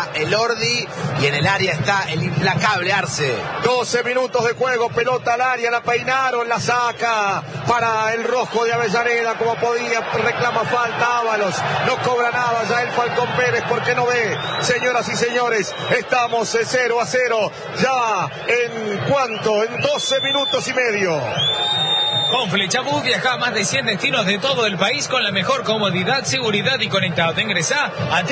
está el Ordi y en el área está el implacable Arce. 12 minutos de juego, pelota al área, la peinaron, la saca para el rojo de Avellaneda, como podía, reclama falta Ábalos, no cobra nada ya el Falcón Pérez porque no ve. Señoras y señores, estamos 0-0, ya en 12 minutos y medio. Con Flechabús viaja a más de 100 destinos de todo el país con la mejor comodidad, seguridad y conectado. Ingresá a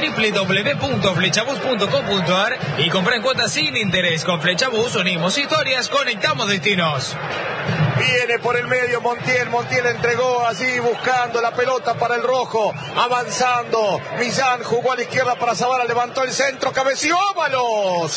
www.flechabús.com.ar y compra en cuotas sin interés. Con Flechabús unimos historias, conectamos destinos. Viene por el medio Montiel entregó allí buscando la pelota para el rojo, avanzando, Millán jugó a la izquierda para Zavala, levantó el centro, cabeció Ábalos,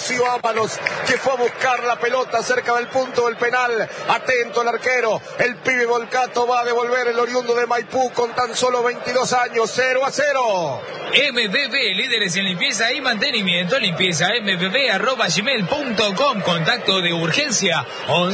que fue a buscar la pelota cerca del punto del penal, atento el arquero, el pibe Volcato va a devolver el oriundo de Maipú con tan solo 22 años, 0-0. MBB, líderes en limpieza y mantenimiento, limpieza mbb@gmail.com, contacto de urgencia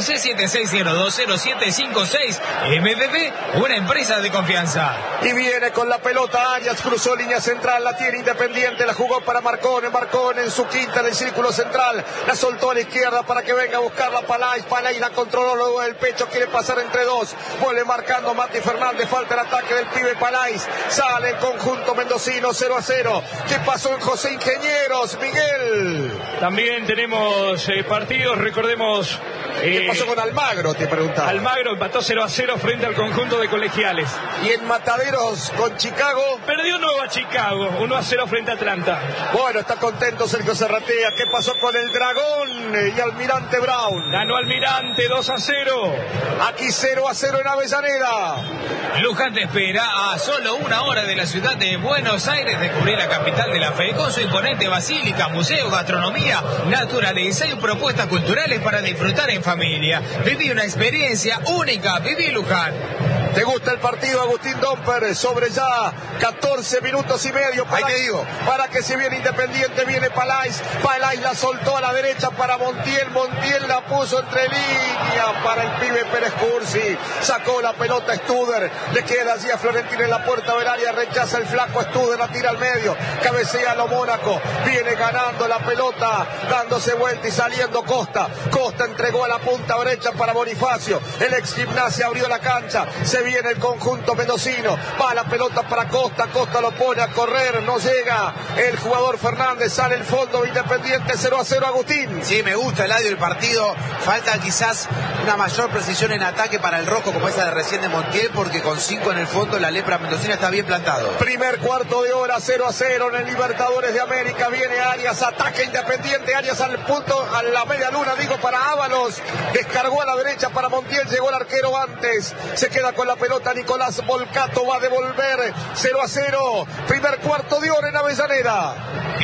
11-7602-0756, MBB, una empresa de confianza. Y viene con la pelota Arias, cruzó línea central, la tiene Independiente, la jugó para Marcone en su quinta en el círculo central, la soltó a la izquierda para que venga a buscarla Palais la controló luego del pecho, quiere pasar entre dos, vuelve marcando Mati Fernández, falta el ataque del pibe Palais, sale el conjunto mendocino, 0-0. ¿Qué pasó en José Ingenieros, Miguel? También tenemos partidos, recordemos... ¿Qué pasó con Almagro, te preguntaba? Almagro empató 0-0 frente al conjunto de Colegiales. ¿Y en Mataderos con Chicago? Perdió Nueva Chicago, 1-0 frente a Atlanta. Bueno, está contento Sergio Serratea. ¿Qué pasó con el Dragón y Almirante Brown? Ganó Almirante 2-0. Aquí 0-0 en Avellaneda. Luján te espera a solo una hora de la ciudad de Buenos Aires. Descubrí la capital de la fe con su imponente basílica, museo, gastronomía, naturaleza y propuestas culturales para disfrutar en familia. Viví una experiencia única. Viví Luján. ¿Te gusta el partido, Agustín Domper? Sobre ya 14 minutos y medio. Ahí te digo. Para que se viene Independiente, viene Palais la soltó a la derecha para Montiel la puso entre línea para el pibe Pérez Cursi. Sacó la pelota Studer, le queda allí a Florentino en la puerta del área, rechaza el flaco Studer, la tira al medio, cabecea a lo Mónaco, viene ganando la pelota, dándose vuelta y saliendo Costa entregó a la punta derecha para Bonifacio, el ex Gimnasia abrió la cancha, se viene el conjunto mendocino, va la pelota para Costa lo pone a correr, no llega el jugador Fernández, sale el fondo Independiente, 0-0 Agustín. Sí, me gusta el audio del partido, falta quizás una mayor precisión en ataque para el rojo como esa de recién de Montiel, porque con 5 en el fondo la lepra mendocina está bien plantado. Primer cuarto de hora, 0-0 en el Libertadores de América, viene Arias, ataque Independiente, Arias al punto, a la media luna, digo, para Ábalos, descargó a la derecha para Montiel, llegó el arquero antes, se queda con la pelota Nicolás Volcato, va a devolver, 0-0, primer cuarto de hora en Avellaneda.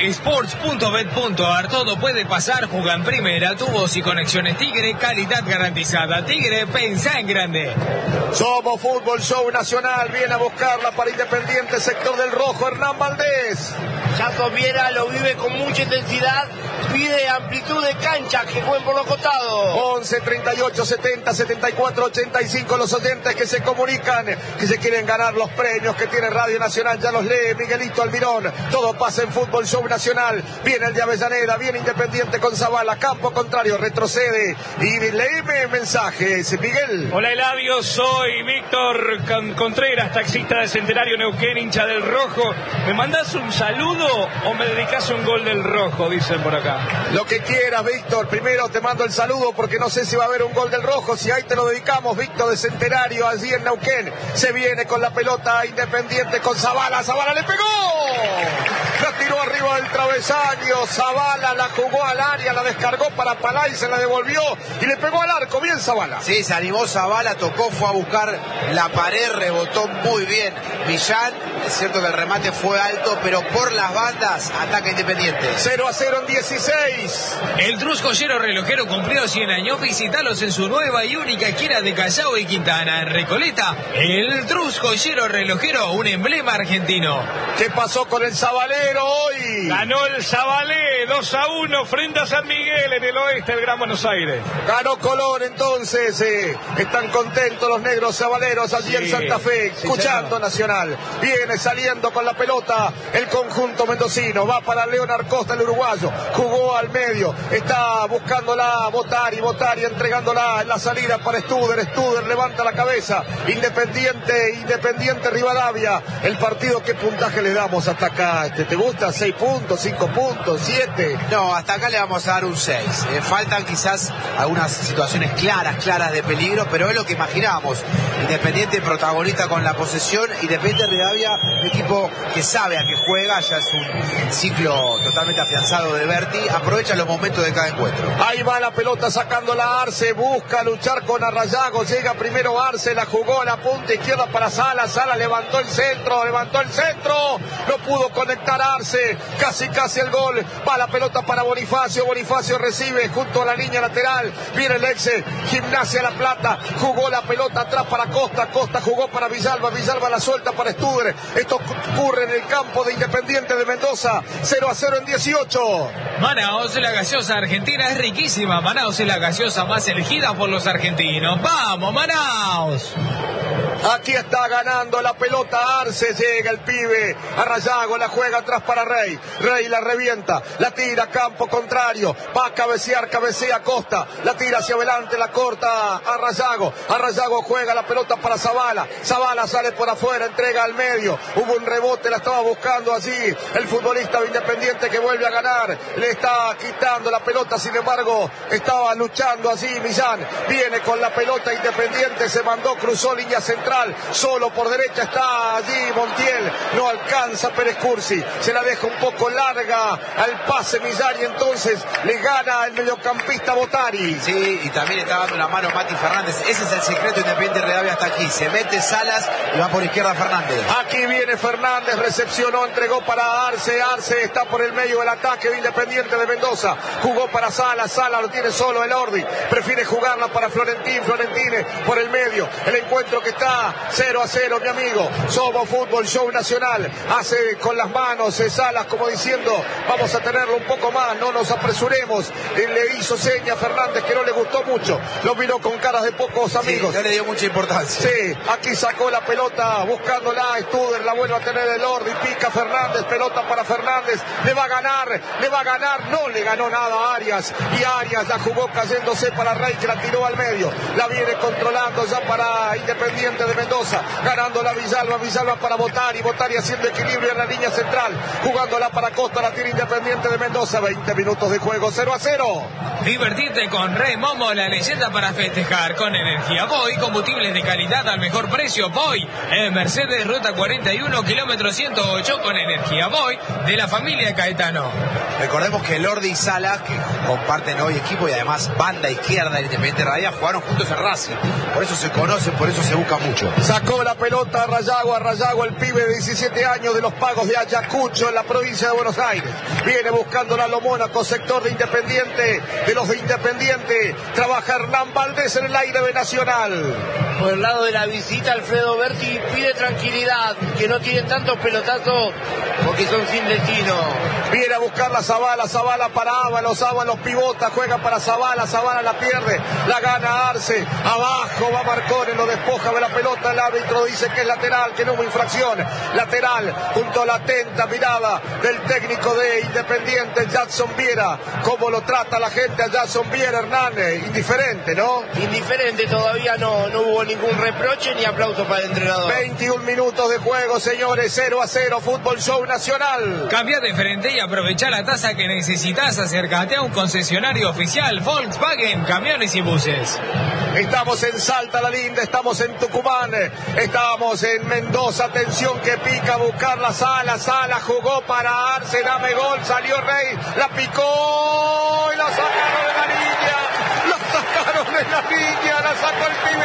Sports.bet.ar, todo puede pasar, juega en primera, tubos y conexiones Tigre, calidad garantizada. Tigre, pensá en grande. Somos Fútbol Show Nacional, viene a buscarla para Independiente, sector del rojo, Hernán Valdés. Jaco Viera lo vive con mucha intensidad, pide amplitud de cancha, que jueguen por los costados. 11, 38, 70, 74, 85, los oyentes que se comunican, que se quieren ganar los premios que tiene Radio Nacional, ya los lee Miguelito Almirón, todo pasa en Fútbol Show Nacional, viene el de Avellaneda, viene Independiente con Zavala, campo contrario, retrocede, y léeme mensajes, Miguel. Hola Eladio, soy Víctor Contreras, taxista de Centenario Neuquén, hincha del rojo, ¿me mandás un saludo o me dedicás un gol del rojo? Dicen por acá. Lo que quieras, Víctor, primero te mando el saludo porque no sé si va a haber un gol del rojo, si ahí te lo dedicamos, Víctor de Centenario, allí en Neuquén, se viene con la pelota Independiente con Zavala le pegó, la tiró arriba del travesaño, Zavala la jugó al área, la descargó para Palais, se la devolvió y le pegó al arco, bien Zavala. Sí, se animó Zavala, tocó, fue a buscar la pared, rebotó muy bien Millán, es cierto que el remate fue alto, pero por las bandas, ataca Independiente. 0-0 en 16. El Trus Joyero Relojero cumplió 100 años, visitalos en su nueva y única esquina de Callao y Quintana, en Recoleta. El Trus Joyero Relojero, un emblema argentino. ¿Qué pasó con el Zabalero hoy? Rey. Ganó el Zabalé 2-1 frente a San Miguel en el oeste del Gran Buenos Aires. Ganó Colón, entonces están contentos los negros zabaleros allí en Santa Fe, escuchando Nacional. Viene saliendo con la pelota el conjunto mendocino, va para Leonard Costa, el uruguayo, jugó al medio, está buscándola Botari entregándola en la salida para Studer levanta la cabeza, Independiente Rivadavia. El partido, ¿qué puntaje le damos hasta acá? ¿Te gusta? ¿6 puntos, 5 puntos, 7? No, hasta acá le vamos a dar un 6. Faltan quizás algunas situaciones claras de peligro, pero es lo que imaginábamos. Independiente protagonista con la posesión, Independiente Rivadavia, un equipo que sabe a qué juega, ya es un ciclo totalmente afianzado de Berti, aprovecha los momentos de cada encuentro. Ahí va la pelota sacándola Arce, busca luchar con Arrayago, llega primero Arce, la jugó a la punta izquierda para Sala levantó el centro, no pudo conectar Arce, casi el gol, va la pelota para Bonifacio recibe junto a la línea lateral, viene el ex Gimnasia La Plata, jugó la pelota atrás para Costa jugó para Villalba la suelta para Studer. Esto ocurre en el campo de Independiente de Mendoza, 0-0 en 18. Manaos, la gaseosa argentina es riquísima. Manaos es la gaseosa más elegida por los argentinos. ¡Vamos, Manaos! Aquí está ganando la pelota Arce, llega el pibe, Arrayago la juega atrás para Rey la revienta, la tira a campo contrario, va a cabecea Costa, la tira hacia adelante, la corta Arrayago juega la pelota para Zavala sale por afuera, entrega al medio, hubo un rebote, la estaba buscando allí el futbolista de Independiente que vuelve a ganar, le está quitando la pelota, sin embargo estaba luchando allí Millán, viene con la pelota Independiente, se mandó, cruzó línea central, solo por derecha está allí Montiel, no alcanza Pérez Cursi, se la deja un poco larga al pase Millán y entonces le gana el mediocampista Botari. Sí, y también está dando la mano Mati Fernández, ese es el secreto de Independiente Rivadavia hasta aquí, se mete Salas y va por izquierda Fernández. Aquí viene Fernández, recepcionó, entregó para Arce está por el medio del ataque de Independiente de Mendoza, jugó para Sala lo tiene solo el Ordi, prefiere jugarla para Florentine por el medio, el encuentro que está 0-0, mi amigo. Somos Fútbol Show Nacional. Hace con las manos Salas como diciendo, vamos a tenerlo un poco más, no nos apresuremos. Le hizo seña a Fernández que no le gustó mucho. Lo miró con caras de pocos amigos. Sí, no le dio mucha importancia. Sí, aquí sacó la pelota buscándola Studer, la vuelve a tener el Ordi, pica Fernández, pelota para Fernández, le va a ganar, no le ganó nada a Arias, y Arias la jugó cayéndose para Rey que la tiró al medio, la viene controlando ya para Independiente de Mendoza, ganando la Villalba para Botari haciendo equilibrio en la línea central, jugándola para Costa, la tira Independiente de Mendoza, 20 minutos de juego, 0-0. Divertirte con Rey Momo, la leyenda para festejar con energía Boy, combustibles de calidad al mejor precio. Boy, en Mercedes, ruta 41, kilómetro 108, con energía Boy, de la familia Caetano. Recordemos que Lordi y Salas, que comparten hoy equipo y además banda izquierda del Independiente Rivadavia, jugaron juntos en Racing, por eso se conocen, por eso se buscan mucho. Sacó la pelota Arrayago, el pibe de 17 años de los Pagos de Ayacucho en la provincia de Buenos Aires. Viene buscando la Lomónaco, sector de Independiente, de los de Independiente. Trabaja Hernán Valdés en el aire de Nacional. Por el lado de la visita, Alfredo Berti pide tranquilidad, que no tienen tantos pelotazos porque son sin destino. Viene a buscar la Zavala para Ábalos pivota, juega para Zavala la pierde, la gana Arce, abajo va Marcone, lo despoja de la pelota, el árbitro dice que es lateral, que no hubo infracción, lateral, junto a la atenta mirada del técnico de Independiente, Jackson Viera, cómo lo trata la gente a Jackson Viera, Hernández, indiferente, ¿no? Indiferente, todavía no hubo ningún reproche ni aplauso para el entrenador. 21 minutos de juego, señores, 0-0, Fútbol Show Nacional. Cambia de frente y aprovecha la tasa que necesitas, acércate a un concesionario oficial Volkswagen, camiones y buses. Estamos en Salta la Linda, estamos en Tucumán, estamos en Mendoza, atención que pica a buscar la Sala jugó para Arce, dame gol, salió Rey, la picó y la sacaron de la línea, la sacó el pibe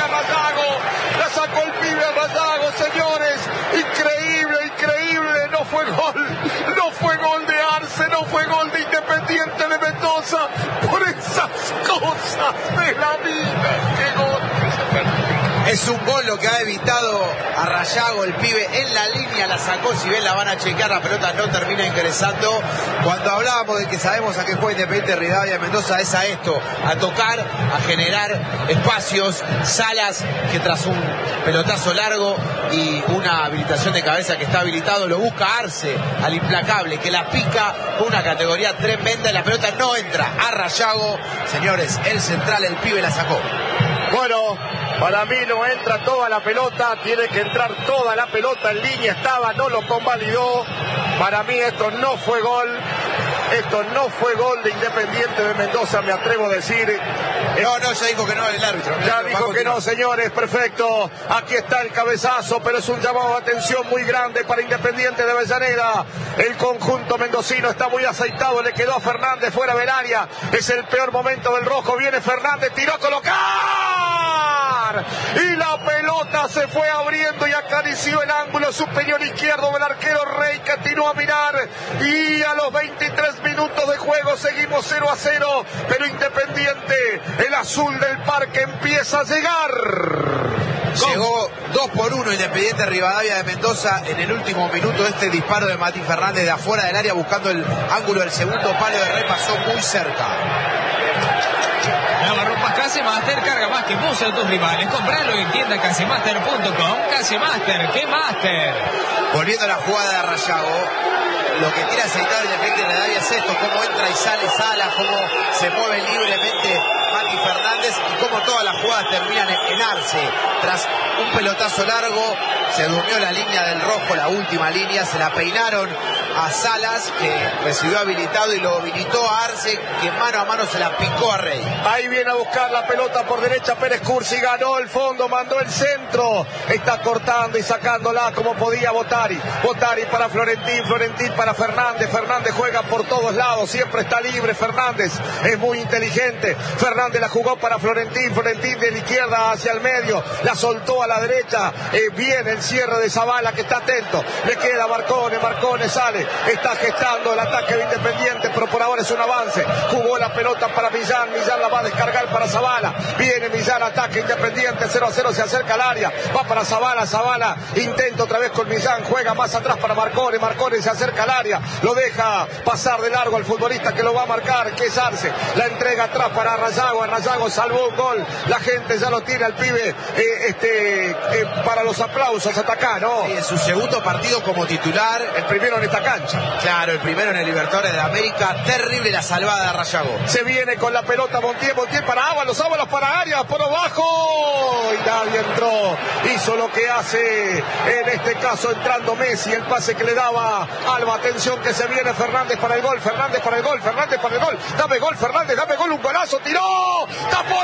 Arrayago, señores, increíble, no fue gol de Arce, no fue gol de Independiente de Mendoza, por esas cosas de la vida, qué gol. Es un gol lo que ha evitado a Rayago, el pibe en la línea, la sacó, si bien la van a chequear, la pelota no termina ingresando. Cuando hablábamos de que sabemos a qué juega Independiente Rivadavia Mendoza, es a esto, a tocar, a generar espacios. Salas, que tras un pelotazo largo y una habilitación de cabeza que está habilitado, lo busca Arce, al implacable, que la pica con una categoría tremenda y la pelota no entra a Rayago. Señores, el central, el pibe la sacó. Bueno, para mí no entra toda la pelota, tiene que entrar toda la pelota, en línea estaba, no lo convalidó. Para mí esto no fue gol. Esto no fue gol de Independiente de Mendoza, me atrevo a decir. No, ya dijo que no el árbitro. Ya dijo que no, señores, perfecto. Aquí está el cabezazo, pero es un llamado de atención muy grande para Independiente de Avellaneda. El conjunto mendocino está muy aceitado, le quedó a Fernández fuera del área. Es el peor momento del rojo, viene Fernández, tiró a colocar. Y la pelota se fue abriendo y acarició el ángulo superior izquierdo del arquero Rey, que tiró a mirar. Y a los 23 minutos de juego seguimos 0-0, pero Independiente, el azul del parque, empieza a llegar. Llegó 2-1 Independiente Rivadavia de Mendoza en el último minuto. Este disparo de Mati Fernández de afuera del área buscando el ángulo del segundo palo de Rey, pasó muy cerca. Lavarropas Casemaster, carga más que vos a tus rivales. Compralo en tienda casemaster.com. Casemaster, ¿qué Master? Volviendo a la jugada de Rayago, lo que tiene aceitado Independiente Rivadavia es esto: cómo entra y sale Salas, cómo se mueve libremente Mati Fernández y cómo todas las jugadas terminan en Arce. Tras un pelotazo largo, se durmió la línea del rojo, la última línea, se la peinaron a Salas, que recibió habilitado, y lo habilitó a Arce, que mano a mano se la picó a Rey. Ahí viene a buscar la pelota por derecha Pérez Cursi, ganó el fondo, mandó el centro, está cortando y sacándola como podía Botari. Botari para Florentín, Florentín para Fernández. Fernández juega por todos lados, siempre está libre Fernández, es muy inteligente. Fernández la jugó para Florentín, Florentín de la izquierda hacia el medio, la soltó a la derecha, viene el cierre de Zavala, que está atento, le queda Marcone, Marcone sale, está gestando el ataque de Independiente, pero por ahora es un avance. Jugó la pelota para Millán, Millán la va a descargar para Zavala, viene Millán, ataque Independiente, 0-0, se acerca al área, va para Zavala, Zavala intenta otra vez con Millán, juega más atrás para Marcone, Marcone se acerca al área, lo deja pasar de largo al futbolista que lo va a marcar, que es Arce, la entrega atrás para Rayago, Rayago salvó un gol, la gente ya lo tiene al pibe para los aplausos hasta acá, ¿no? Sí, en su segundo partido como titular, el primero en esta cancha. Claro, el primero en el Libertadores de América. Terrible la salvada de Rayago. Se viene con la pelota Montiel, Montiel para Ábalos, Ábalos para Arias, por abajo, y nadie entró. Hizo lo que hace en este caso entrando Messi, el pase que le daba Alba. Atención que se viene Fernández para el gol, Fernández para el gol, Fernández para el gol. Dame gol Fernández, dame gol, un golazo, tiró, tapó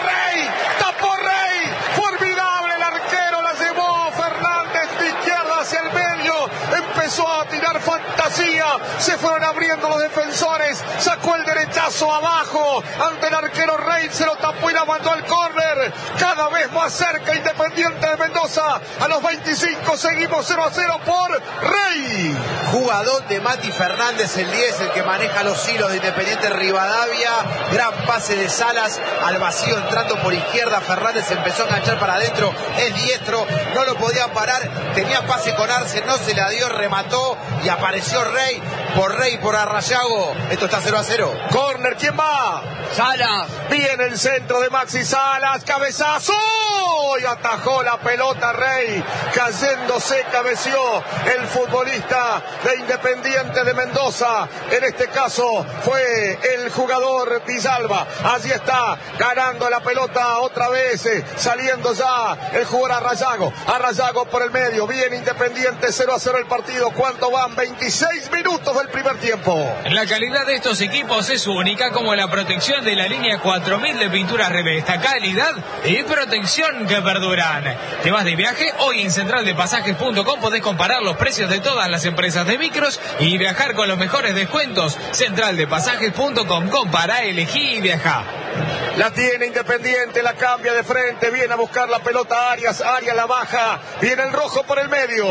Rey, formidable el arquero, la llevó Fernández de izquierda hacia el medio, empezó a tirar fantasía, se fueron abriendo los defensores, sacó el derechazo abajo ante el arquero Rey, se lo tapó y la mandó al córner. Cada vez más cerca Independiente de Mendoza, a los 25 seguimos 0-0 por Rey. Jugador de Mati Fernández, el 10, el que maneja los hilos de Independiente Rivadavia. Gran pase de Salas al vacío entrando por izquierda. Fernández empezó a enganchar para adentro, es diestro, no lo podían parar, tenía pase con Arce, no se la dio, remató y apareció Rey por Rayago. Esto está 0-0. Córner, ¿quién va? Salas. Viene el centro de Maxi Salas, cabezazo y atajó la pelota Rey, cayéndose, cabeció el futbolista de Independiente de Mendoza, en este caso fue el jugador Villalba. Allí está ganando la pelota otra vez, saliendo ya el jugador a Rayago por el medio, bien Independiente, 0-0 el partido. ¿Cuánto van? 26 minutos del primer tiempo. La calidad de estos equipos es única, como la protección de la línea 4000 de pintura Revesta. Calidad y protección que perduran. ¿Te vas de viaje? Hoy en centraldepasajes.com podés comparar los precios de todas las empresas de micros y viajar con los mejores descuentos. Centraldepasajes.com, compara, elegí y viaja. La tiene Independiente, la cambia de frente, viene a buscar la pelota Arias la baja, viene el rojo por el medio.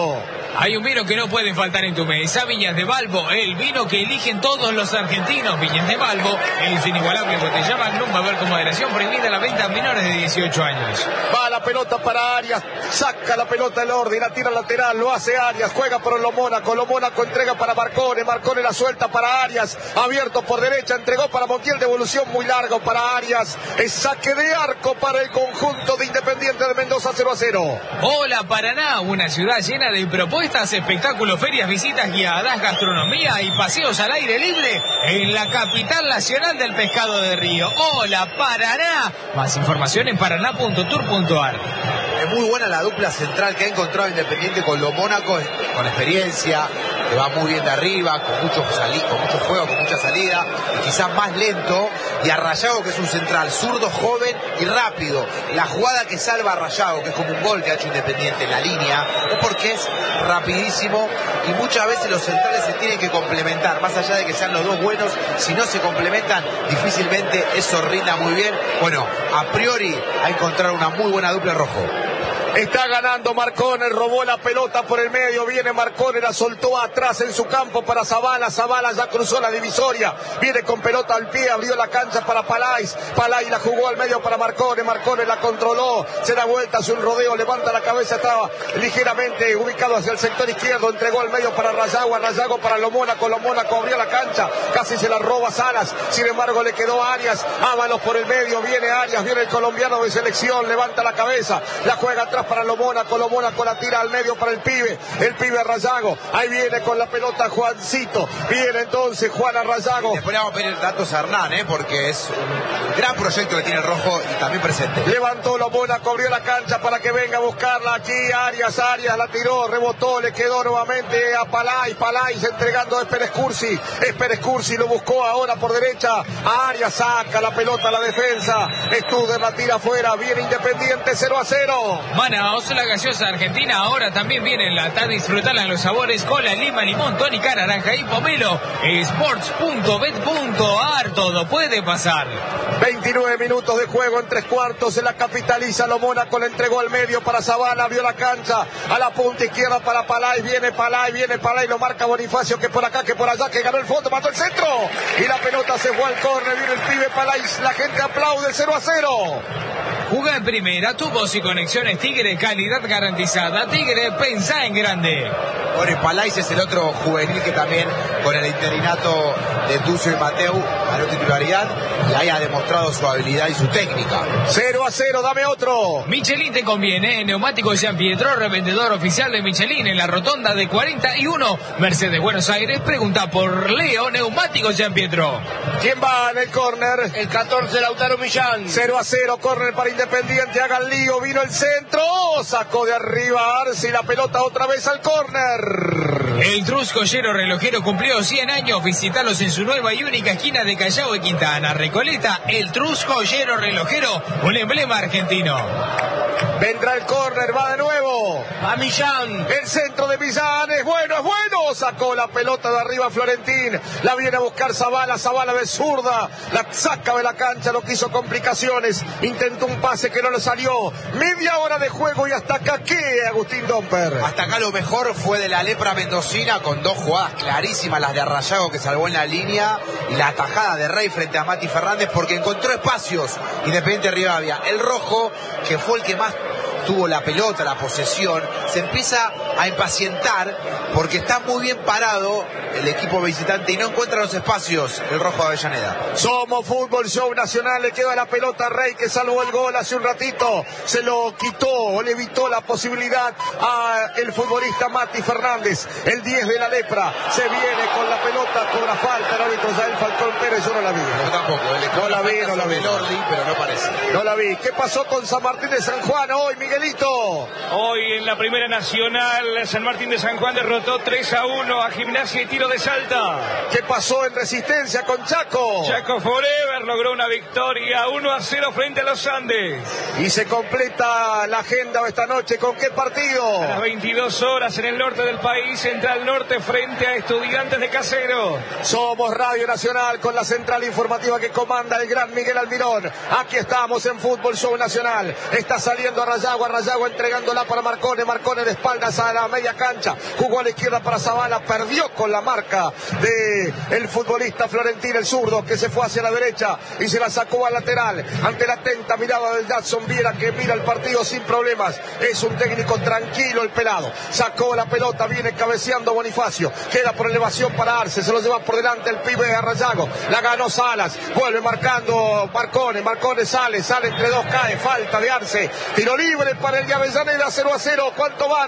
Hay un vino que no puede faltar en tu mesa, Viñas de Balbo, el vino que eligen todos los argentinos. Viñas de Balbo, en su inigualable botella Magnum, va a haber con moderación, prohibida la venta a menores de 18 años. Va la pelota para Arias, saca la pelota del orden, la tira lateral, lo hace Arias, juega por lo Mónaco entrega para Marcone la suelta para Arias, abierto por derecha, entregó para Montiel, devolución muy largo para Arias, es saque de arco para el conjunto de Independiente de Mendoza, 0-0. Hola Paraná, una ciudad llena de propuestas, espectáculos, ferias, visitas guiadas, gastronomía y paseos al aire libre en la capital nacional del pescado de río. Hola Paraná, más información en paraná.tour.ar. Es muy buena la dupla central que ha encontrado Independiente con lo Mónaco, con experiencia, que va muy bien de arriba, con mucho juego, con mucha salida, y quizás más lento, y a Rayago, que es un central zurdo, joven y rápido. La jugada que salva a Rayago, que es como un gol que ha hecho Independiente en la línea, es porque es rapidísimo, y muchas veces los centrales se tienen que complementar, más allá de que sean los dos buenos, si no se complementan, difícilmente eso rinda muy bien. Bueno, a priori ha encontrado una muy buena dupla rojo. Está ganando Marcone, robó la pelota por el medio, viene Marcone, la soltó atrás en su campo para Zavala, Zavala ya cruzó la divisoria, viene con pelota al pie, abrió la cancha para Palais, Palais la jugó al medio para Marcone, Marcone la controló, se da vuelta, hace un rodeo, levanta la cabeza, estaba ligeramente ubicado hacia el sector izquierdo, entregó al medio para Rayago, Rayago para lo Mónaco abrió la cancha, casi se la roba Salas, sin embargo le quedó Arias, Ábalos por el medio, viene Arias, viene el colombiano de selección, levanta la cabeza, la juega atrás para lo Mónaco la tira al medio para el pibe Rayago, ahí viene con la pelota Juancito, viene entonces Juan a Rayago. Después le vamos a pedir datos a Hernán, porque es un gran proyecto que tiene el rojo y también presente. Levantó lo Mónaco, abrió la cancha para que venga a buscarla aquí, Arias la tiró, rebotó, le quedó nuevamente a Palais entregando a Esperescursi lo buscó ahora por derecha, a Arias saca la pelota a la defensa, Studer la tira afuera, viene Independiente 0-0. Manaos, la gaseosa argentina, ahora también viene en lata, disfrutarla en los sabores cola, lima, limón, tónica, naranja y pomelo. Sports.bet.ar, todo puede pasar. 29 minutos de juego en 3/4, se la capitaliza lo Mónaco, le entregó al medio para Zavala, abrió la cancha, a la punta izquierda para Palais, viene Palais, lo marca Bonifacio, que por acá, que por allá, que ganó el fondo, mató el centro, y la pelota se fue al córner, viene el pibe Palais, la gente aplaude, 0-0. Juega en primera, tu voz y conexiones Tigre, calidad garantizada. Tigre, pensá en grande. Bueno, y Palais es el otro juvenil que también con el interinato de Tucio y Mateu ganó titularidad y ahí ha demostrado su habilidad y su técnica. 0-0, dame otro. Michelin te conviene, Neumáticos San Pietro, revendedor oficial de Michelin en la rotonda de 41, Mercedes Buenos Aires. Pregunta por Leo, Neumáticos San Pietro. ¿Quién va en el córner? El 14, Lautaro Millán. 0-0, córner para Independiente, haga el lío, vino el centro, sacó de arriba Arce y la pelota otra vez al córner. El Trus Joyero Relojero cumplió 100 años, visitalos en su nueva y única esquina de Callao y Quintana, Recoleta. El Trus Joyero Relojero, un emblema argentino. Vendrá el córner, va de nuevo. A Millán. El centro de Millán es bueno. Sacó la pelota de arriba Florentín. La viene a buscar Zavala de zurda. La saca de la cancha, no quiso complicaciones. Intentó un pase que no le salió. Media hora de juego y hasta acá, ¿qué, Agustín Domper? Hasta acá lo mejor fue de la lepra mendocina con dos jugadas clarísimas, las de Rayago que salvó en la línea y la atajada de Rey frente a Mati Fernández porque encontró espacios. Independiente Rivadavia. El rojo, que fue el que más tuvo la pelota, la posesión, se empieza a impacientar porque está muy bien parado el equipo visitante y no encuentra los espacios el rojo de Avellaneda. Somos Fútbol Show Nacional, le queda la pelota a Rey que salvó el gol hace un ratito, se lo quitó o le evitó la posibilidad a el futbolista Mati Fernández, el 10 de la lepra, se viene con la pelota, cobra falta el árbitro Yael Falcón Pérez, yo no la vi. Yo tampoco, no la vi. Lordi, pero no parece. No la vi. ¿Qué pasó con San Martín de San Juan hoy, Miguelito? Hoy en la Primera Nacional, San Martín de San Juan derrotó 3-1 a Gimnasia y Tiro de Salta. ¿Qué pasó en Resistencia con Chaco? Chaco Forever River logró una victoria 1-0 frente a los Andes. Y se completa la agenda de esta noche. ¿Con qué partido? A las 22 horas en el norte del país, Central Norte frente a Estudiantes de Casero. Somos Radio Nacional con la central informativa que comanda el gran Miguel Almirón. Aquí estamos en Fútbol Show Nacional. Está saliendo a Rayago entregándola para Marcone de espaldas a la media cancha. Jugó a la izquierda para Zavala, perdió con la marca de el futbolista Florentín, el zurdo, que se fue hacia la derecha y se la sacó al lateral. Ante la atenta mirada de Jackson Viera, que mira el partido sin problemas. Es un técnico tranquilo el pelado. Sacó la pelota, viene cabeceando Bonifacio. Queda por elevación para Arce, se lo lleva por delante el pibe a Rayago. La ganó Salas, vuelve marcando Marcone sale entre dos, cae, falta de Arce. Tiro libre para el de Avellaneda, 0-0. ¿Cuánto van?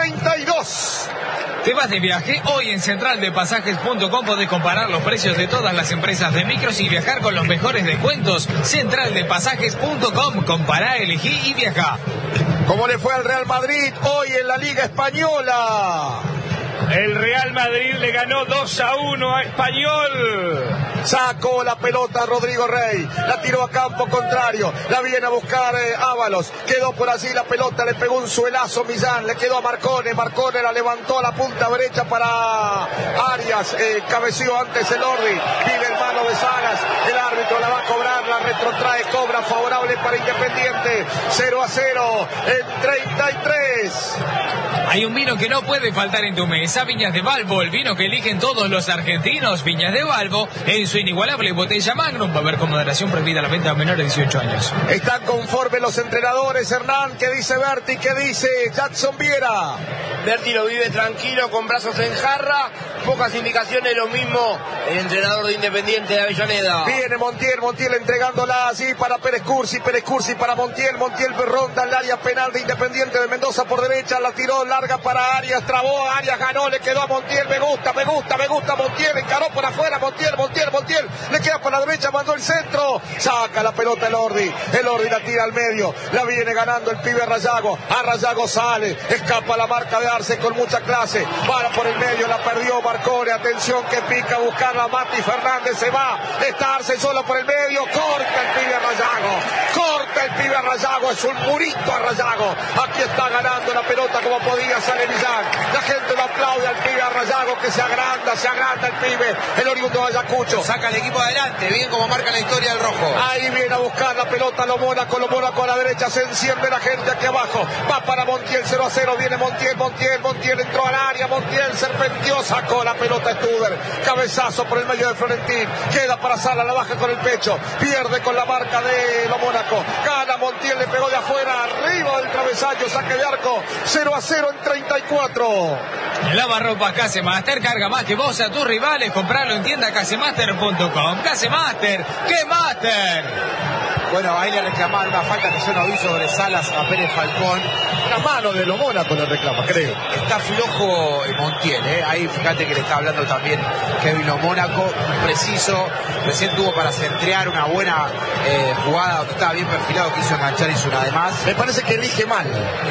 32. ¿Te vas de viaje? Hoy en centraldepasajes.com podés comparar los precios de todas las empresas de micros y viajar con los mejores descuentos. Centraldepasajes.com, compará, elegí y viajá. ¿Cómo le fue al Real Madrid hoy en la Liga Española? El Real Madrid le ganó 2-1 a Español. Sacó la pelota Rodrigo Rey, la tiró a campo contrario, la viene a buscar Ábalos, quedó por allí la pelota, le pegó un suelazo Millán, le quedó a Marcone la levantó a la punta derecha para Arias, cabeció antes el Ordi, vive en mano de Salas, el árbitro la va a cobrar, la retrotrae, cobra favorable para Independiente, 0-0 en 33. Hay un vino que no puede faltar en tu mesa, Viñas de Valvo, el vino que eligen todos los argentinos. Viñas de Valvo, en su inigualable botella Magnum, va a haber con moderación, prohibida la venta a menores de 18 años. Están conformes los entrenadores, Hernán. ¿Qué dice Berti? ¿Qué dice Jackson Viera? Berti lo vive tranquilo, con brazos en jarra, pocas indicaciones, lo mismo el entrenador de Independiente de Avellaneda. Viene Montiel entregándola así para Pérez Cursi para Montiel ronda el área penal de Independiente de Mendoza por derecha, la tiró larga para Arias, trabó, Arias ganó, le quedó a Montiel, me gusta Montiel, encaró por afuera, Montiel, le queda por la derecha, mandó el centro, saca la pelota el Ordi la tira al medio, la viene ganando el pibe Rayago, a Rayago sale, escapa la marca de Arce con mucha clase, para por el medio, la perdió Marcone, atención que pica a buscarla Mati Fernández, se va, está Arce solo por el medio, corta el pibe Rayago, es un murito a Rayago, aquí está ganando la pelota como podía, sale Millán, la gente lo aplaude al pibe a Rayago que se agranda el pibe, el oriundo de Ayacucho, saca el equipo adelante, bien como marca la historia del rojo. Ahí viene a buscar la pelota lo Mónaco a la derecha, se enciende la gente aquí abajo, va para Montiel, 0-0, viene Montiel entró al área, Montiel serpenteó, sacó la pelota Studer, cabezazo por el medio de Florentín, queda para Sala, la baja con el pecho, pierde con la marca de lo Mónaco, gana Montiel, le pegó de afuera, arriba del travesaño, saque de arco, 0-0 en 34. Lavarropas Casemaster, carga más que vos a tus rivales, compralo en tienda casemaster.com. Casemaster, ¡qué master! Bueno, ahí le reclamaron una falta que yo no vi sobre Salas a Pérez Falcón. Una mano de lo Mónaco le reclama, creo. Está flojo Montiel, ahí fíjate que le está hablando también Kevin Lo Mónaco, preciso, recién tuvo para centrear una buena jugada donde estaba bien perfilado, quiso enganchar y hizo una de más. Me parece que elige mal,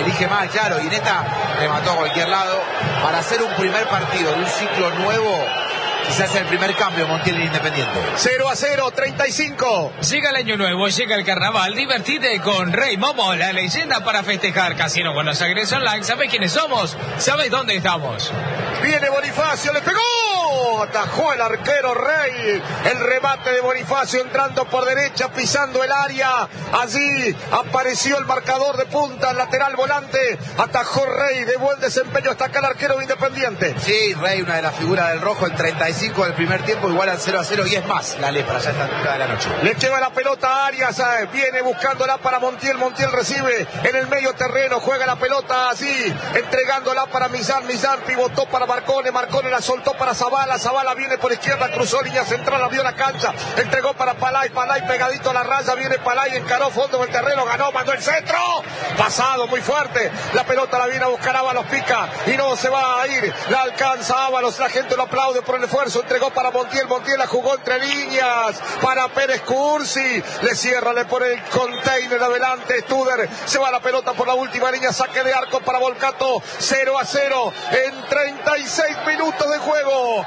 claro, y en esta remató a cualquier lado. Para hacer un primer partido de un ciclo nuevo, quizás el primer cambio Montiel en Independiente. 0-0, 35. Llega el año nuevo, llega el carnaval, divertite con Rey Momo, la leyenda para festejar. Casino Buenos Aires Online, ¿sabés quiénes somos? ¿Sabés dónde estamos? Viene Bonifacio, le pegó, atajó el arquero Rey, el remate de Bonifacio entrando por derecha, pisando el área, allí apareció el marcador de punta, el lateral volante, atajó Rey, de buen desempeño, está acá el arquero de Independiente. Sí, Rey, una de las figuras del rojo, en 35 del primer tiempo, igual al 0-0, y es más, la lepra, ya está en de la noche. Le lleva la pelota a Arias, viene buscándola para Montiel recibe en el medio terreno, juega la pelota así, entregándola para Millán pivotó para Marcone la soltó para Zavala viene por izquierda, cruzó línea central, abrió la cancha, entregó para Palay pegadito a la raya, viene Palay, encaró fondo del terreno, ganó, mandó el centro, pasado muy fuerte, la pelota la viene a buscar Ábalos, pica y no se va a ir, la alcanza Ábalos, la gente lo aplaude por el esfuerzo, entregó para Montiel la jugó entre líneas, para Pérez Cursi, le cierra, le pone el container adelante, Studer, se va la pelota por la última línea, saque de arco para Volcato, 0-0 en 36 minutos de juego,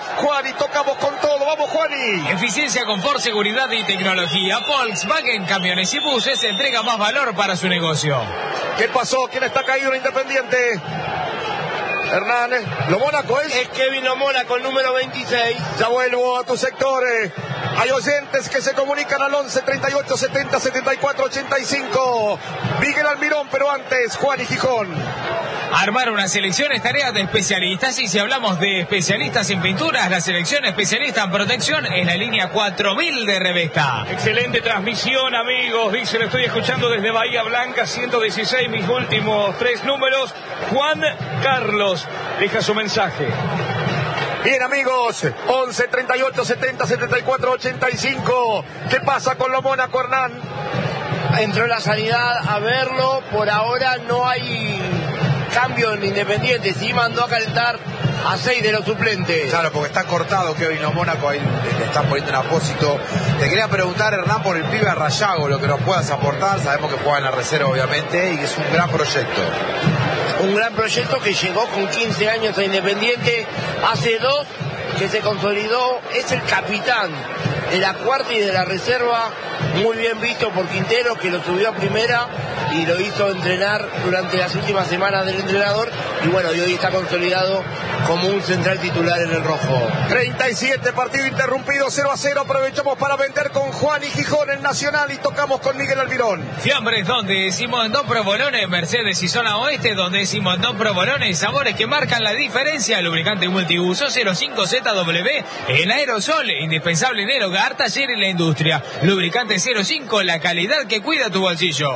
Juani, tocamos con todo. Vamos, Juani. Eficiencia, confort, seguridad y tecnología. Volkswagen Camiones y Buses entrega más valor para su negocio. ¿Qué pasó? ¿Quién está caído en Independiente? Hernández, lo Mónaco Es Kevin Lo Mónaco, el número 26. Ya vuelvo a tus sectores. Hay oyentes que se comunican al 11 38 70 74 85. Miguel Almirón, pero antes Juan y Gijón. Armar una selección es tarea de especialistas, y si hablamos de especialistas en pinturas, la selección especialista en protección es la línea 4000 de Revesta. Excelente transmisión, amigos. Dice, lo estoy escuchando desde Bahía Blanca, 116, mis últimos 3 números. Juan Carlos deja su mensaje. Bien, amigos, 11 38 70 74 85. ¿Qué pasa con Lo Mónaco, Hernán? Entró la sanidad a verlo. Por ahora no hay cambio en Independiente. Sí mandó a calentar a 6 de los suplentes. Claro, porque está cortado Kevin Lo Mónaco, ahí le están poniendo en apósito. Te quería preguntar, Hernán, por el pibe Rayago, lo que nos puedas aportar. Sabemos que juega en la reserva, obviamente, y que es un gran proyecto. Un gran proyecto que llegó con 15 años a Independiente, hace 2 que se consolidó, es el capitán de la cuarta y de la reserva, muy bien visto por Quintero, que lo subió a primera y lo hizo entrenar durante las últimas semanas del entrenador, y bueno, y hoy está consolidado como un central titular en el rojo. 37, partido interrumpido, 0-0, aprovechamos para vender con Juan y Gijón en Nacional y tocamos con Miguel Almirón. Fiambres, donde Simondón Provolone, Mercedes y Zona Oeste, donde Simondón Provolone, sabores que marcan la diferencia. Lubricante multiuso 05ZW en aerosol, indispensable en el hogar, taller y la industria. Lubricante 05, la calidad que cuida tu bolsillo.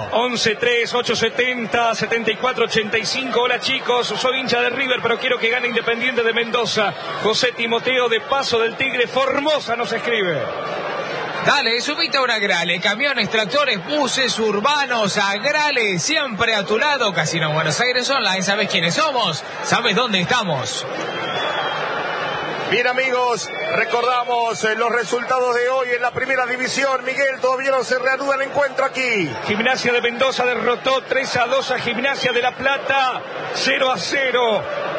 11-3-870-7485. Hola, chicos, soy hincha de River, pero quiero que gane Independiente de Mendoza. José Timoteo de Paso del Tigre, Formosa, nos escribe. Dale, subite a una Agrale, camiones, tractores, buses urbanos, Agrale, siempre a tu lado. Casino Buenos Aires Online, ¿sabes quiénes somos? ¿Sabes dónde estamos? Bien, amigos, recordamos los resultados de hoy en la primera división. Miguel, todavía no se reanuda el encuentro aquí. Gimnasia de Mendoza derrotó 3-2 a Gimnasia de La Plata, 0-0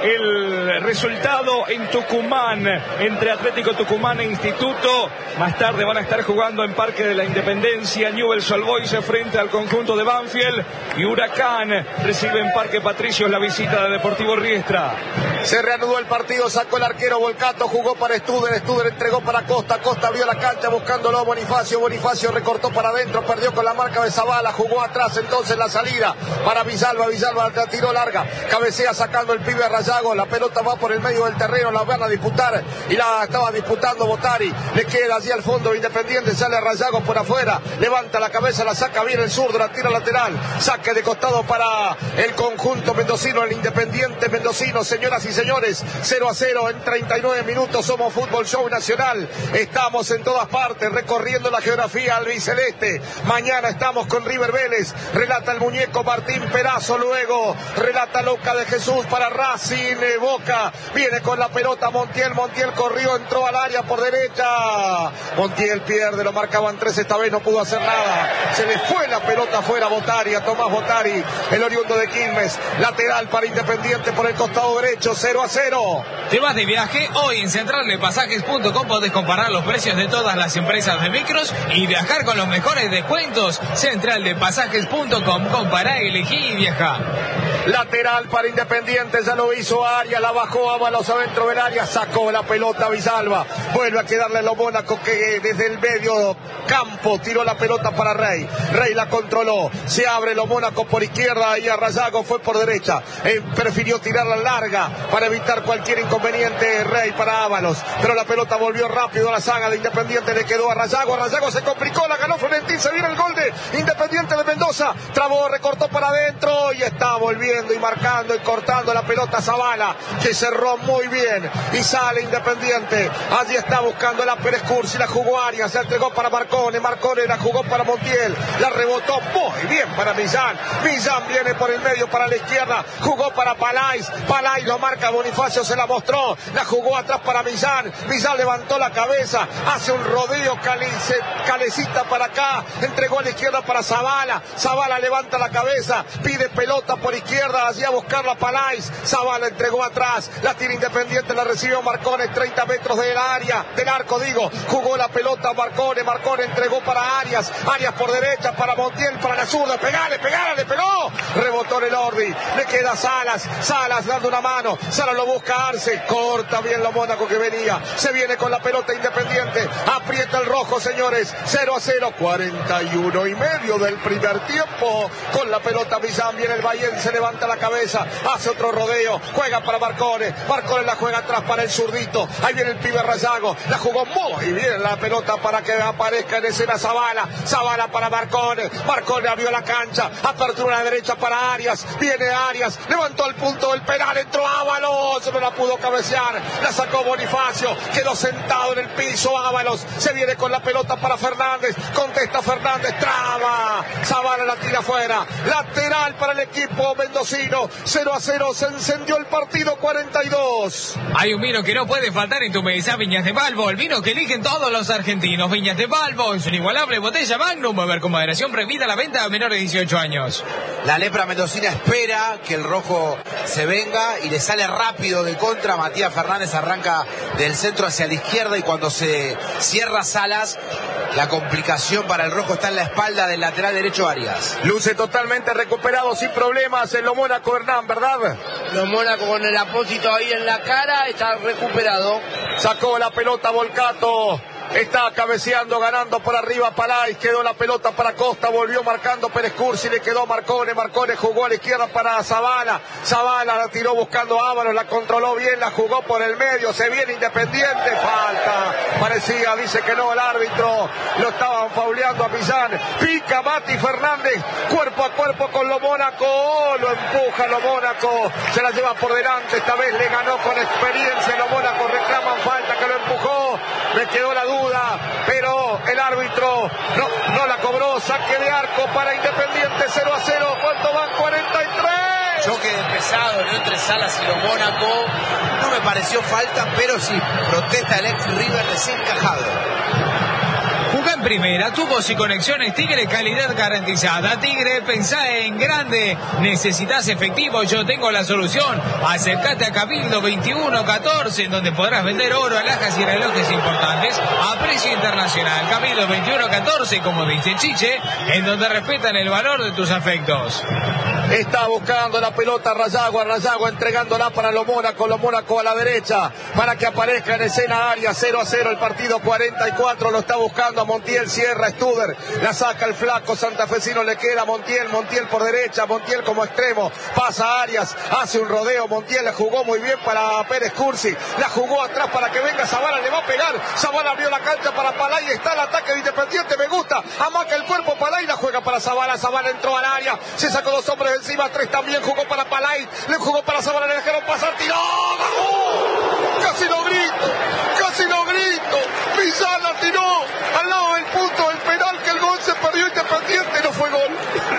el resultado en Tucumán, entre Atlético Tucumán e Instituto. Más tarde van a estar jugando en Parque de la Independencia, Newell's Old Boys frente al conjunto de Banfield, y Huracán recibe en Parque Patricios la visita de Deportivo Riestra. Se reanudó el partido, sacó el arquero Volcato, jugó para Studer entregó para Costa, Costa abrió la cancha buscándolo a Bonifacio, Bonifacio recortó para adentro, perdió con la marca de Zavala, jugó atrás entonces la salida para Villalba, Villalba la tiró larga, cabecea sacando el pibe a Rayago, la pelota va por el medio del terreno, la van a disputar y la estaba disputando Botari, le queda allí al fondo Independiente, sale a Rayago por afuera, levanta la cabeza, la saca bien el zurdo, la tira lateral, saque de costado para el conjunto mendocino, el Independiente mendocino. Señoras y señores, 0-0 en 39 minutos, somos Fútbol Show Nacional, estamos en todas partes recorriendo la geografía albiceleste. Mañana estamos con River Vélez, relata el muñeco Martín Perazo, luego relata Luca de Jesús para Racing, Boca viene con la pelota Montiel, Montiel corrió, entró al área por derecha, Montiel pierde, lo marcaban 3, esta vez no pudo hacer nada, se le fue la pelota afuera a Tomás Botari, el oriundo de Quilmes, lateral para Independiente por el costado derecho, 0-0. ¿Te vas de viaje? Hoy en centraldepasajes.com podés comparar los precios de todas las empresas de micros y viajar con los mejores descuentos. Centraldepasajes.com, compará, elegí y viajá. Lateral para Independiente, ya lo hizo Arias, la bajó Ábalos adentro del área, sacó la pelota Villalba, vuelve a quedarle a Lo Mónaco que desde el medio campo tiró la pelota para Rey, Rey la controló, se abre Lo Mónaco por izquierda y a Rayago fue por derecha, prefirió tirarla larga para evitar cualquier inconveniente Rey para Ábalos, pero la pelota volvió rápido a la saga de Independiente, le quedó a Rayago se complicó, la ganó Florentín, se viene el gol de Independiente de Mendoza, trabó, recortó para adentro y está volviendo y marcando y cortando la pelota Zavala, que cerró muy bien y sale Independiente, allí está buscando la Pérez Cursi, la jugó Arias, se entregó para Marcone, Marcone la jugó para Montiel, la rebotó muy bien para Millán, Millán viene por el medio para la izquierda, jugó para Palais, Palais lo marca Bonifacio, se la mostró, la jugó atrás para Millán, Millán levantó la cabeza, hace un rodeo, Calecita para acá, entregó a la izquierda para Zavala, Zavala levanta la cabeza, pide pelota por izquierda, izquierda, allí a buscarla Palais. Zavala entregó atrás, la tira Independiente, la recibió Marcone, 30 metros del área, del arco digo, jugó la pelota Marcone entregó para Arias por derecha, para Montiel, para la zurda, pegale, le pegó, rebotó en el Ordi, le queda Salas dando una mano, Salas lo busca Arce, corta bien lo Mónaco que venía, se viene con la pelota Independiente, aprieta el rojo señores, 0-0, 41 y medio del primer tiempo, con la pelota Millán, viene el Bayern, se levanta la cabeza, hace otro rodeo, juega para Marcone la juega atrás para el zurdito, ahí viene el pibe Rayago, la jugó muy bien la pelota para que aparezca en escena Zavala para Marcone abrió la cancha, apertura a la derecha para Arias, viene Arias, levantó el punto del penal, entró Ábalos, no la pudo cabecear, la sacó Bonifacio, quedó sentado en el piso Ábalos, se viene con la pelota para Fernández, contesta Fernández, traba, Zavala la tira afuera, lateral para el equipo mendocino, 0-0, se encendió el partido, 42. Hay un vino que no puede faltar en tu mesa, Viñas de Balbo, el vino que eligen todos los argentinos. Viñas de Balbo, en su inigualable botella Magnum, beber con moderación, prohibida la venta a menores de 18 años. La lepra mendocina espera que el rojo se venga y le sale rápido de contra. Matías Fernández arranca del centro hacia la izquierda y cuando se cierra Salas, la complicación para el rojo está en la espalda del lateral derecho Arias. Luce totalmente recuperado sin problemas en lo Mónaco, Hernán, ¿verdad? Lo Mónaco con el apósito ahí en la cara, está recuperado. Sacó la pelota Volcato. Está cabeceando, ganando por arriba Palais, quedó la pelota para Costa, volvió marcando Pérez Cursi, le quedó Marcone jugó a la izquierda para Zavala la tiró buscando a Ábalos, la controló bien, la jugó por el medio, se viene Independiente, falta, parecía, dice que no el árbitro, lo estaban fauleando a Millán, pica Mati Fernández, cuerpo a cuerpo con lo Mónaco, lo empuja lo Mónaco, se la lleva por delante, esta vez le ganó con experiencia lo Mónaco, reclaman falta que lo empujó, me quedó la duda, pero el árbitro no la cobró, saque de arco para Independiente, 0-0, ¿cuánto van? 43. Choque de pesado, ¿no? Entre Salas y lo Mónaco, no me pareció falta, pero sí, protesta el ex River desencajado. Jugá en primera, tubos y conexiones Tigre, calidad garantizada. Tigre, pensá en grande. Necesitas efectivo, yo tengo la solución. Acércate a Cabildo 2114, en donde podrás vender oro, alhajas y relojes importantes a precio internacional. Cabildo 2114, como dice Chiche, en donde respetan el valor de tus afectos. Está buscando la pelota Rayago entregándola para lo Mónaco a la derecha, para que aparezca en escena Arias, 0-0 el partido, 44, lo está buscando a Montiel, cierra Studer, la saca el flaco santafesino, le queda a Montiel por derecha, Montiel como extremo, pasa Arias, hace un rodeo, Montiel la jugó muy bien para Pérez Cursi, la jugó atrás para que venga Zavala, le va a pegar, Zavala abrió la cancha para Palay, está el ataque de Independiente, me gusta, amaca el cuerpo Palay, la juega para Zavala entró al área, se sacó dos hombres encima, tres también, jugó para Palay, le jugó para Zavala, le dejaron pasar, tiró, ¡gol! Casi lo grito, Millán la tiró al lado del punto del penal, que el gol se perdió Independiente, no fue gol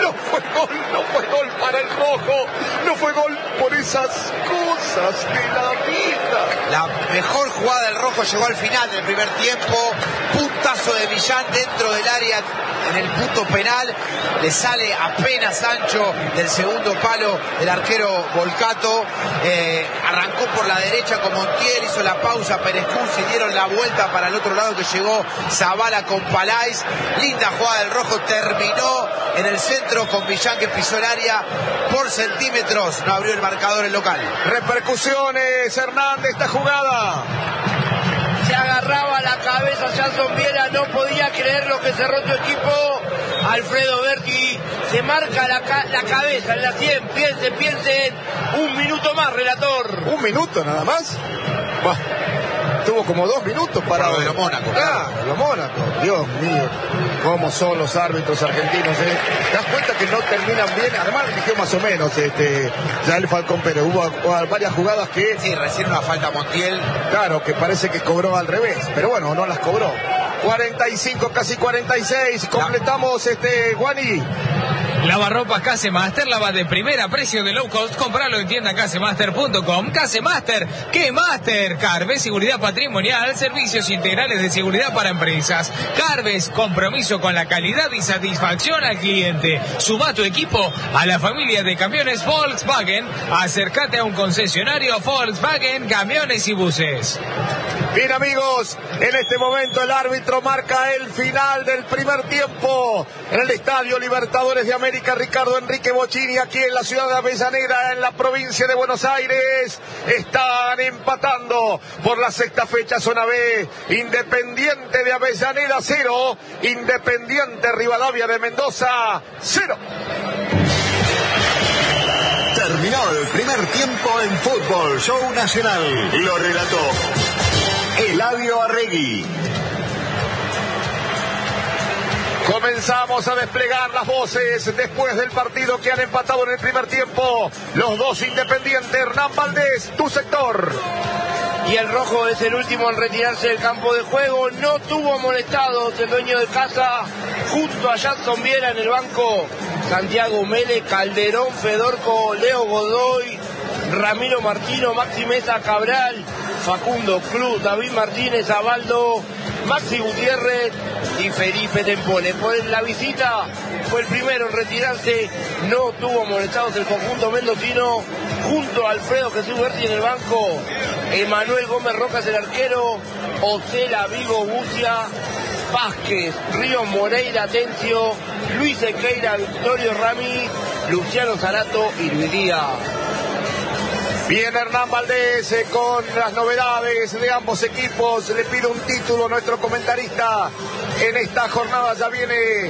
para el rojo, no fue gol por esas cosas de la vida. La mejor jugada del rojo llegó al final del primer tiempo, puntazo de Millán dentro del área en el punto penal, le sale apenas ancho del segundo palo del arquero Volcato, arrancó por la derecha con Montiel, hizo la pausa Pérez Cursi, dieron la vuelta para el otro lado que llegó Zavala con Palais, linda jugada del rojo, terminó en el centro con Millán que pisó el área por centímetros, no abrió el marcador el local. Repercusiones, Hernán, de esta jugada. Se agarraba la cabeza Jason Viera, no podía creer lo que cerró su equipo. Alfredo Berti se marca la cabeza en la 100, piensen, un minuto más, relator. ¿Un minuto nada más? Bah, tuvo como 2 minutos para lo Mónaco. Lo Mónaco, Dios mío, cómo son los árbitros argentinos, ¿eh? ¿Te das cuenta que no terminan bien? Además eligió más o menos ya el Falcón Pérez, hubo varias jugadas que... Sí, recién una falta Montiel. Claro, que parece que cobró al revés, pero bueno, no las cobró. 45, casi 46, completamos Guani. Lavarropas Casemaster, lava de primera, precio de low cost. Compralo en tienda casemaster.com. Casemaster, ¿qué Master? Carves, seguridad patrimonial, servicios integrales de seguridad para empresas. Carves, compromiso con la calidad y satisfacción al cliente. Suma tu equipo a la familia de camiones Volkswagen. Acércate a un concesionario Volkswagen, camiones y buses. Bien, amigos, en este momento el árbitro marca el final del primer tiempo en el Estadio Libertadores de América. Ricardo Enrique Bocchini, aquí en la ciudad de Avellaneda, en la provincia de Buenos Aires. Están empatando por la sexta fecha, zona B. Independiente de Avellaneda 0, Independiente Rivadavia de Mendoza 0. Terminó el primer tiempo en Fútbol Show Nacional. Lo relató Eladio Arregui. Comenzamos a desplegar las voces después del partido que han empatado en el primer tiempo los dos Independientes. Hernán Valdés, tu sector. Y el rojo es el último en retirarse del campo de juego. No tuvo molestados el dueño de casa. Junto a Jackson Viera en el banco, Santiago Mele, Calderón, Fedorco, Leo Godoy, Ramiro Martino, Maxi Mesa, Cabral, Facundo Cruz, David Martínez, Abaldo, Maxi Gutiérrez y Felipe Tempone. Por la visita fue el primero en retirarse. No tuvo molestados el conjunto mendocino. Junto a Alfredo Jesús Berti en el banco, Emanuel Gómez Rojas el arquero, Ocela, Vigo, Bucia, Vázquez, Ríos Moreira, Atencio, Luis Equeira, Victorio Rami, Luciano Zarato y Luis Díaz. Bien, Hernán Valdés con las novedades de ambos equipos. Le pido un título a nuestro comentarista. En esta jornada ya viene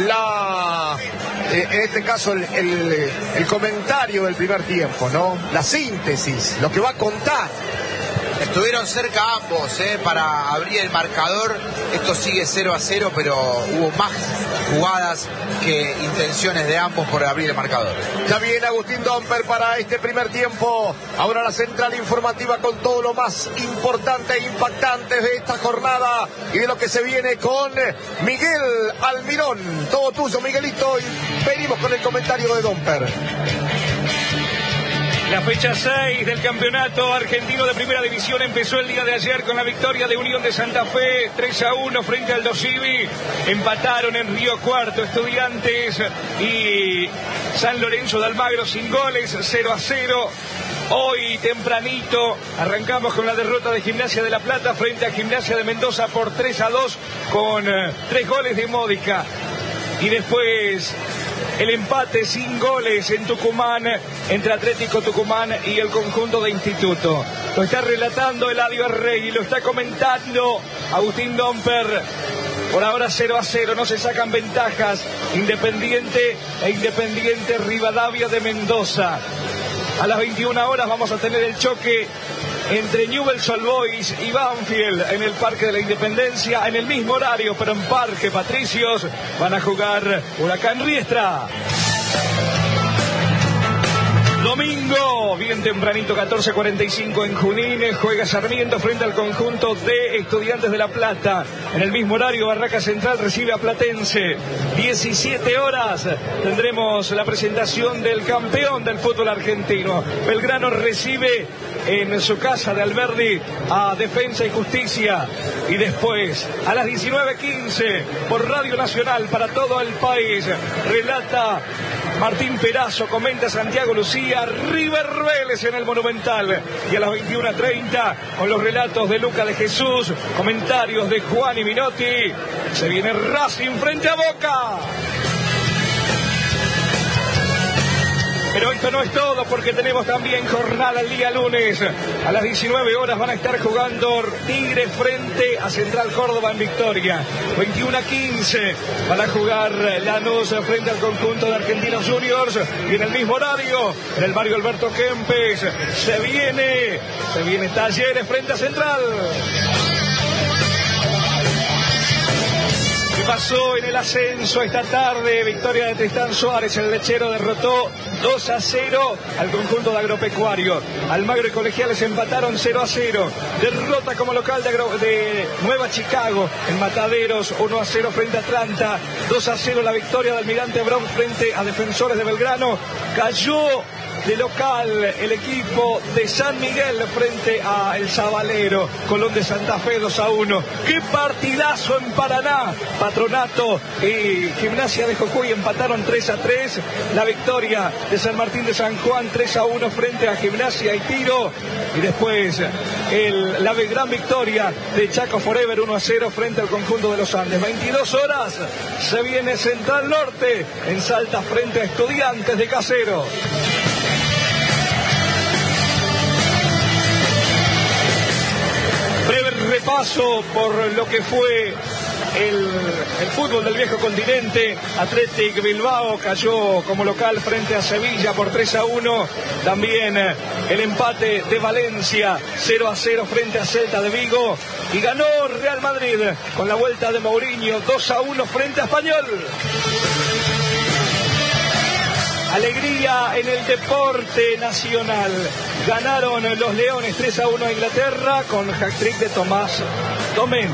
en este caso el comentario del primer tiempo, ¿no? La síntesis, lo que va a contar. Estuvieron cerca ambos para abrir el marcador. Esto sigue 0-0, pero hubo más jugadas que intenciones de ambos por abrir el marcador. Ya viene Agustín Domper para este primer tiempo. Ahora la central informativa con todo lo más importante e impactante de esta jornada y de lo que se viene con Miguel Almirón. Todo tuyo, Miguelito, y venimos con el comentario de Domper. La fecha 6 del campeonato argentino de primera división empezó el día de ayer con la victoria de Unión de Santa Fe 3-1 frente al Dosivi. Empataron en Río Cuarto Estudiantes y San Lorenzo de Almagro sin goles, 0-0. Hoy tempranito arrancamos con la derrota de Gimnasia de La Plata frente a Gimnasia de Mendoza por 3-2 con 3 goles de Módica. Y después el empate sin goles en Tucumán entre Atlético Tucumán y el conjunto de Instituto. Lo está relatando Eladio Arregui, lo está comentando Agustín Domper. Por ahora 0-0, no se sacan ventajas Independiente e Independiente Rivadavia de Mendoza. A las 21 horas vamos a tener el choque entre Newell's Old Boys y Banfield en el Parque de la Independencia, en el mismo horario, pero en Parque Patricios van a jugar Huracán Riestra. Domingo, bien tempranito, 14:45 en Junín, juega Sarmiento frente al conjunto de Estudiantes de La Plata. En el mismo horario, Barraca Central recibe a Platense. 17 horas tendremos la presentación del campeón del fútbol argentino. Belgrano recibe en su casa de Alberdi a Defensa y Justicia. Y después, a las 19:15, por Radio Nacional para todo el país, relata Martín Perazo, comenta Santiago Lucía, River Vélez en el Monumental. Y a las 21:30, con los relatos de Luca de Jesús, comentarios de Juan y Minotti, se viene Racing frente a Boca. Pero esto no es todo, porque tenemos también jornada el día lunes. A las 19 horas van a estar jugando Tigre frente a Central Córdoba en Victoria. 21:15 van a jugar Lanús frente al conjunto de Argentinos Juniors. Y en el mismo horario, en el barrio Alberto Kempes, se viene Talleres frente a Central. pasó en el ascenso esta tarde? Victoria de Tristán Suárez. El Lechero derrotó 2-0 al conjunto de Agropecuario. Almagro y Colegiales empataron 0-0. Derrota como local de Nueva Chicago en Mataderos, 1-0 frente a Atlanta. 2-0 la victoria de Almirante Brown frente a Defensores de Belgrano. Cayó de local el equipo de San Miguel frente a El Sabalero. Colón de Santa Fe 2-1. ¡Qué partidazo en Paraná! Patronato y Gimnasia de Jujuy empataron 3-3. La victoria de San Martín de San Juan 3-1 frente a Gimnasia y Tiro. Y después la gran victoria de Chaco Forever 1-0 frente al conjunto de los Andes. 22 horas se viene Central Norte en Salta frente a Estudiantes de Caseros. Breve repaso por lo que fue el fútbol del viejo continente. Athletic Bilbao cayó como local frente a Sevilla por 3-1. También el empate de Valencia 0-0 frente a Celta de Vigo. Y ganó Real Madrid con la vuelta de Mourinho 2-1 frente a Español. Alegría en el deporte nacional. Ganaron los Leones 3-1 a Inglaterra con hat-trick de Tomás Domén.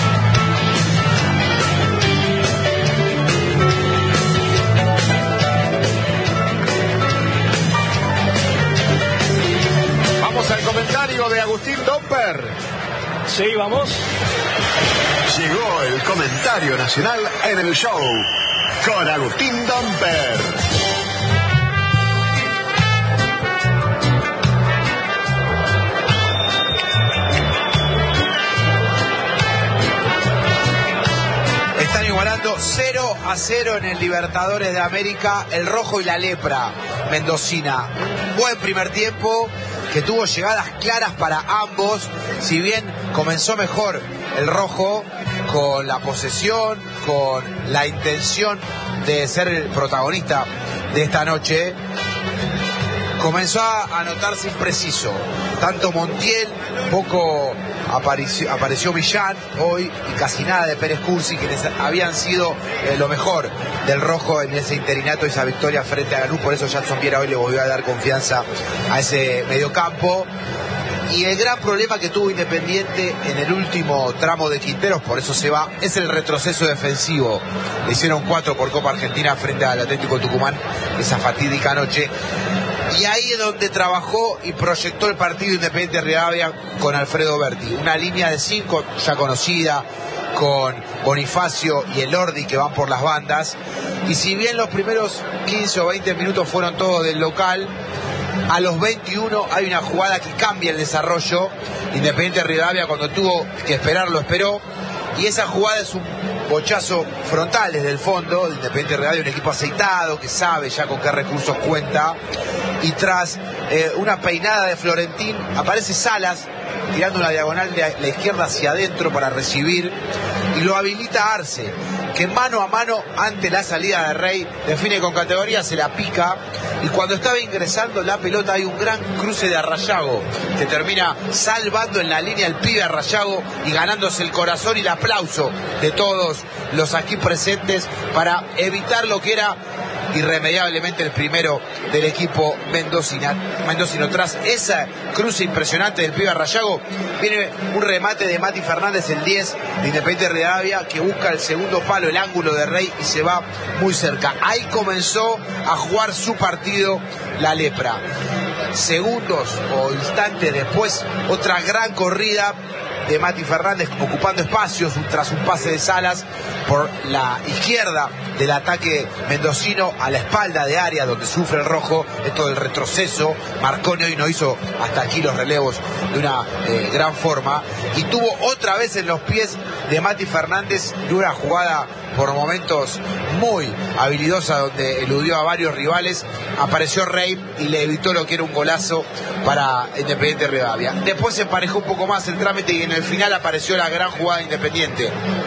Vamos al comentario de Agustín Domper. Sí, vamos. Llegó el comentario nacional en el show con Agustín Domper. Están igualando 0-0 en el Libertadores de América, el Rojo y la Lepra mendocina. Un buen primer tiempo que tuvo llegadas claras para ambos, si bien comenzó mejor el Rojo con la posesión, con la intención de ser el protagonista de esta noche. Comenzó a notarse impreciso. Tanto Montiel, poco apareció Millán hoy y casi nada de Pérez Cursi, quienes habían sido lo mejor del Rojo en ese interinato y esa victoria frente a Lanús. Por eso Jackson Viera hoy le volvió a dar confianza a ese mediocampo. Y el gran problema que tuvo Independiente en el último tramo de Quinteros, por eso se va, es el retroceso defensivo. Le hicieron 4 por Copa Argentina frente al Atlético Tucumán esa fatídica noche. Y ahí es donde trabajó y proyectó el partido Independiente Rivadavia con Alfredo Berti. Una línea de 5 ya conocida, con Bonifacio y Elordi que van por las bandas. Y si bien los primeros 15 o 20 minutos fueron todos del local, a los 21 hay una jugada que cambia el desarrollo. Independiente Rivadavia, cuando tuvo que esperar, lo esperó. Y esa jugada es un bochazo frontal desde el fondo de Independiente Rivadavia, un equipo aceitado que sabe ya con qué recursos cuenta. Y tras una peinada de Florentín, aparece Salas tirando una diagonal de la izquierda hacia adentro para recibir, y lo habilita Arce, que mano a mano ante la salida de Rey define con categoría, se la pica, y cuando estaba ingresando la pelota hay un gran cruce de Arrayago que termina salvando en la línea el pibe Arrayago y ganándose el corazón y el aplauso de todos los aquí presentes para evitar lo que era irremediablemente el primero del equipo mendocino. Tras esa cruce impresionante del pibe Arrayago, viene un remate de Mati Fernández, el 10 de Independiente Rivadavia, que busca el segundo palo, el ángulo de Rey, y se va muy cerca. Ahí comenzó a jugar su partido la Lepra. Segundos o instantes después, otra gran corrida de Mati Fernández ocupando espacios tras un pase de Salas por la izquierda del ataque mendocino a la espalda de área donde sufre el Rojo. Esto del retroceso, Marconi hoy no hizo hasta aquí los relevos de una gran forma, y tuvo otra vez en los pies de Mati Fernández de una jugada por momentos muy habilidosa donde eludió a varios rivales. Apareció Rey y le evitó lo que era un golazo para Independiente Rivadavia. Después se emparejó un poco más el trámite y en el final apareció la gran jugada de Independiente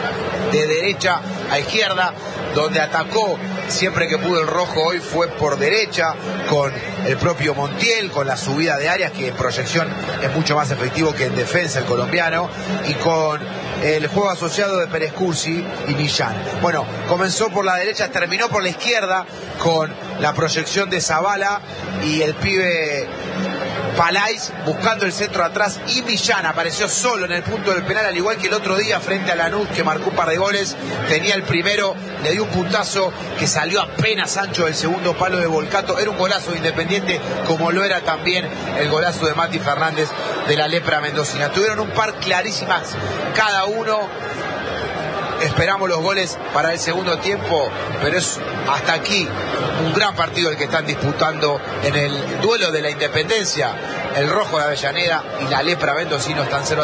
de derecha a izquierda, donde atacó siempre que pudo el Rojo. Hoy fue por derecha con el propio Montiel, con la subida de Arias, que en proyección es mucho más efectivo que en defensa el colombiano, y con el juego asociado de Pérez Cursi y Millán. Bueno, comenzó por la derecha, terminó por la izquierda con la proyección de Zavala y el pibe Palais buscando el centro atrás, y Millán apareció solo en el punto del penal, al igual que el otro día frente a Lanús, que marcó un par de goles. Tenía el primero, le dio un puntazo que salió apenas ancho del segundo palo de Volcato. Era un golazo de Independiente, como lo era también el golazo de Mati Fernández de la Lepra mendocina. Tuvieron un par clarísimas cada uno. Esperamos los goles para el segundo tiempo, pero es hasta aquí un gran partido el que están disputando en el duelo de la Independencia. El Rojo de Avellaneda y la Lepra mendocino están 0-0.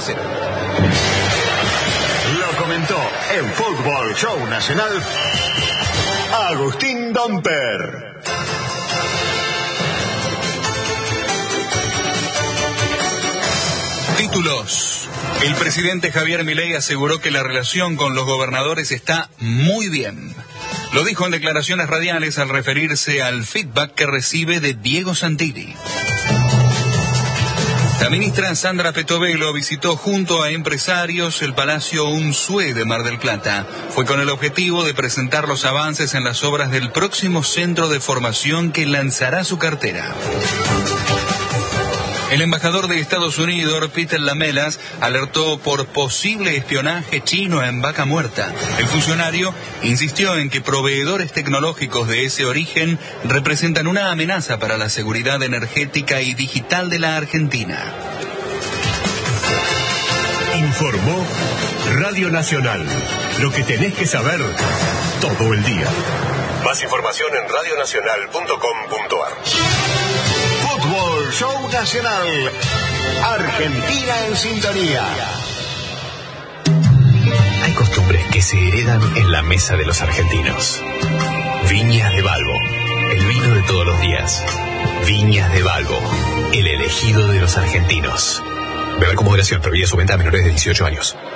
Lo comentó en Fútbol Show Nacional Agustín Domper. Títulos. El presidente Javier Milei aseguró que la relación con los gobernadores está muy bien. Lo dijo en declaraciones radiales al referirse al feedback que recibe de Diego Santilli. La ministra Sandra Petovelo visitó junto a empresarios el Palacio Unzué de Mar del Plata. Fue con el objetivo de presentar los avances en las obras del próximo centro de formación que lanzará su cartera. El embajador de Estados Unidos, Peter Lamelas, alertó por posible espionaje chino en Vaca Muerta. El funcionario insistió en que proveedores tecnológicos de ese origen representan una amenaza para la seguridad energética y digital de la Argentina. Informó Radio Nacional. Lo que tenés que saber todo el día. Más información en radionacional.com.ar. Fútbol Show Nacional. Argentina en sintonía. Hay costumbres que se heredan en la mesa de los argentinos. Viñas de Balbo, el vino de todos los días. Viñas de Balbo, el elegido de los argentinos. Beber con moderación, prohibida su venta a menores de 18 años.